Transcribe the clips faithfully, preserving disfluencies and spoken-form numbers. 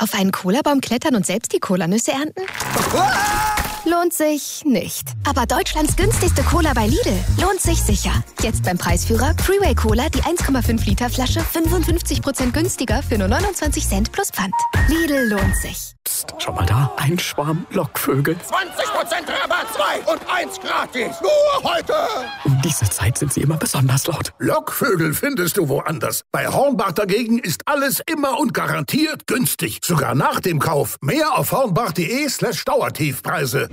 Auf einen Cola-Baum klettern und selbst die Cola-Nüsse ernten? Lohnt sich nicht. Aber Deutschlands günstigste Cola bei Lidl lohnt sich sicher. Jetzt beim Preisführer Freeway Cola die eins Komma fünf Liter Flasche fünfundfünfzig Prozent günstiger für nur neunundzwanzig Cent plus Pfand. Lidl lohnt sich. Psst, schau mal da, ein Schwarm Lockvögel. zwanzig Prozent Rabatt, zwei und eins gratis. Nur heute. Um diese Zeit sind sie immer besonders laut. Lockvögel findest du woanders. Bei Hornbach dagegen ist alles immer und garantiert günstig. Sogar nach dem Kauf. Mehr auf hornbach.de slash Dauertiefpreise.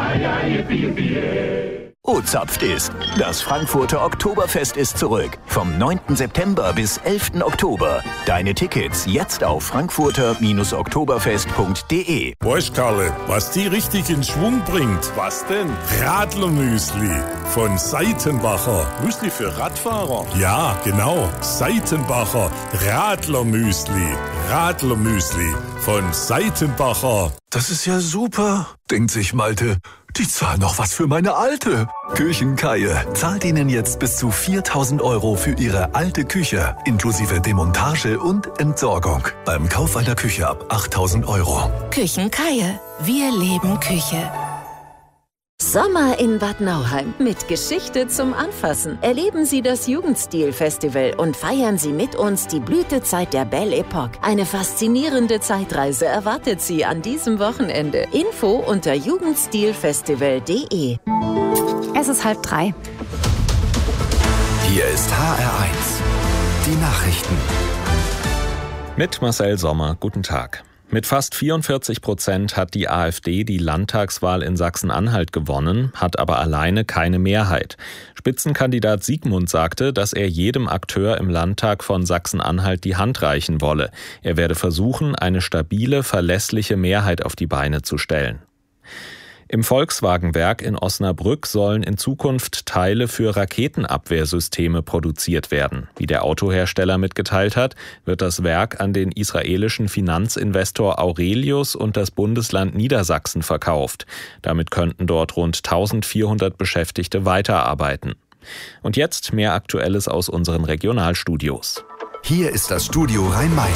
O-Zapft ist. Das Frankfurter Oktoberfest ist zurück. Vom neunten September bis elften Oktober. Deine Tickets jetzt auf frankfurter oktoberfest punkt de. Weißt, Karle, was die richtig in Schwung bringt? Was denn? Radlermüsli von Seitenbacher. Müsli für Radfahrer? Ja, genau. Seitenbacher Radlermüsli. Radlermüsli von Seitenbacher. Das ist ja super, denkt sich Malte. Die zahlen noch was für meine Alte. Küchenkaie zahlt Ihnen jetzt bis zu viertausend Euro für Ihre alte Küche, inklusive Demontage und Entsorgung. Beim Kauf einer Küche ab achttausend Euro. Küchenkaie. Wir leben Küche. Sommer in Bad Nauheim mit Geschichte zum Anfassen. Erleben Sie das Jugendstil-Festival und feiern Sie mit uns die Blütezeit der Belle Epoque. Eine faszinierende Zeitreise erwartet Sie an diesem Wochenende. Info unter jugendstilfestival punkt de. Es ist halb drei. Hier ist H R eins. Die Nachrichten. Mit Marcel Sommer. Guten Tag. Mit fast vierundvierzig Prozent hat die AfD die Landtagswahl in Sachsen-Anhalt gewonnen, hat aber alleine keine Mehrheit. Spitzenkandidat Siegmund sagte, dass er jedem Akteur im Landtag von Sachsen-Anhalt die Hand reichen wolle. Er werde versuchen, eine stabile, verlässliche Mehrheit auf die Beine zu stellen. Im Volkswagenwerk in Osnabrück sollen in Zukunft Teile für Raketenabwehrsysteme produziert werden. Wie der Autohersteller mitgeteilt hat, wird das Werk an den israelischen Finanzinvestor Aurelius und das Bundesland Niedersachsen verkauft. Damit könnten dort rund eintausendvierhundert Beschäftigte weiterarbeiten. Und jetzt mehr Aktuelles aus unseren Regionalstudios. Hier ist das Studio Rhein-Main.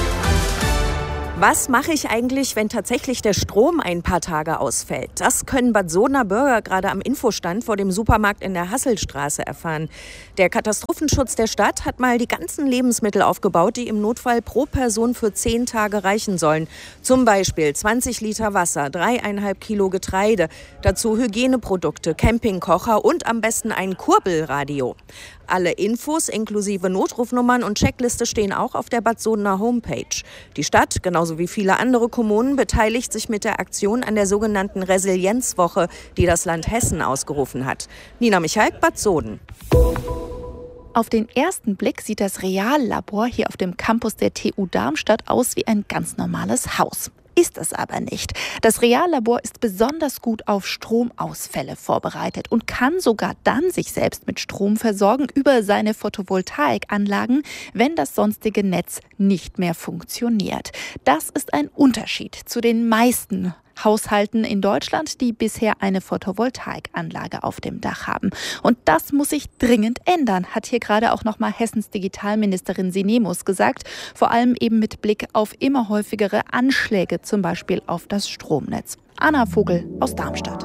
Was mache ich eigentlich, wenn tatsächlich der Strom ein paar Tage ausfällt? Das können Bad Sodener Bürger gerade am Infostand vor dem Supermarkt in der Hasselstraße erfahren. Der Katastrophenschutz der Stadt hat mal die ganzen Lebensmittel aufgebaut, die im Notfall pro Person für zehn Tage reichen sollen. Zum Beispiel zwanzig Liter Wasser, dreieinhalb Kilo Getreide, dazu Hygieneprodukte, Campingkocher und am besten ein Kurbelradio. Alle Infos inklusive Notrufnummern und Checkliste stehen auch auf der Bad Sodener Homepage. Die Stadt, genauso wie viele andere Kommunen, beteiligt sich mit der Aktion an der sogenannten Resilienzwoche, die das Land Hessen ausgerufen hat. Nina Michalk, Bad Soden. Auf den ersten Blick sieht das Reallabor hier auf dem Campus der T U Darmstadt aus wie ein ganz normales Haus. Ist es aber nicht. Das Reallabor ist besonders gut auf Stromausfälle vorbereitet und kann sogar dann sich selbst mit Strom versorgen über seine Photovoltaikanlagen, wenn das sonstige Netz nicht mehr funktioniert. Das ist ein Unterschied zu den meisten Haushalten in Deutschland, die bisher eine Photovoltaikanlage auf dem Dach haben. Und das muss sich dringend ändern, hat hier gerade auch nochmal Hessens Digitalministerin Sinemus gesagt. Vor allem eben mit Blick auf immer häufigere Anschläge, zum Beispiel auf das Stromnetz. Anna Vogel aus Darmstadt.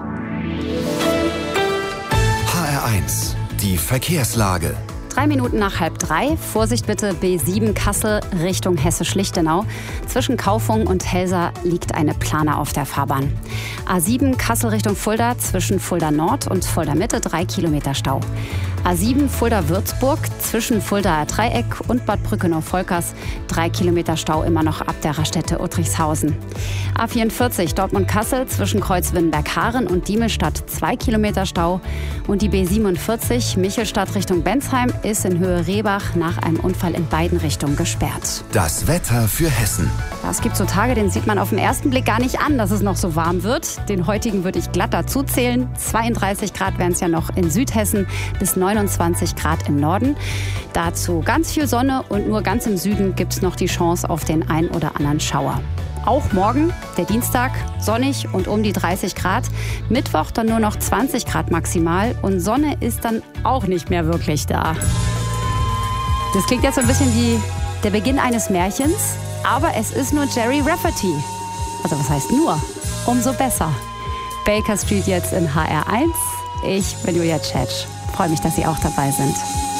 H R eins. Die Verkehrslage. Drei Minuten nach halb drei. Vorsicht bitte, B sieben Kassel Richtung Hessisch-Lichtenau. Zwischen Kaufung und Helsa liegt eine Plane auf der Fahrbahn. A sieben Kassel Richtung Fulda zwischen Fulda Nord und Fulda Mitte drei Kilometer Stau. A sieben Fulda-Würzburg zwischen Fuldaer Dreieck und Bad Brückenau-Volkers drei Kilometer Stau immer noch ab der Raststätte Uttrichshausen. A vierundvierzig Dortmund-Kassel zwischen Kreuz-Windenberg-Haaren und Diemelstadt zwei Kilometer Stau. Und die B siebenundvierzig Michelstadt Richtung Bensheim ist in Höhe Rehbach nach einem Unfall in beiden Richtungen gesperrt. Das Wetter für Hessen. Es gibt so Tage, den sieht man auf den ersten Blick gar nicht an, dass es noch so warm wird. Den heutigen würde ich glatt dazu zählen. zweiunddreißig Grad wären es ja noch in Südhessen bis neunundzwanzig Grad im Norden. Dazu ganz viel Sonne und nur ganz im Süden gibt es noch die Chance auf den ein oder anderen Schauer. Auch morgen, der Dienstag, sonnig und um die dreißig Grad. Mittwoch dann nur noch zwanzig Grad maximal und Sonne ist dann auch nicht mehr wirklich da. Das klingt jetzt so ein bisschen wie Der Beginn eines Märchens, aber es ist nur Jerry Rafferty. Also was heißt nur? Umso besser. Baker Street jetzt in H R eins. Ich bin Julia Tschetsch. Freue mich, dass Sie auch dabei sind.